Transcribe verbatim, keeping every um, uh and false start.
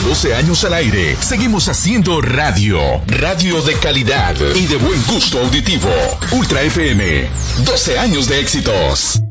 doce años al aire, seguimos haciendo radio. Radio de calidad y de buen gusto auditivo. Ultra F M. doce años de éxitos.